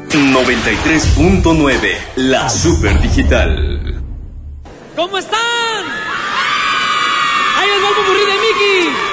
93.9, la super digital. ¿Cómo están? Ahí les va el popurrí de Mickey.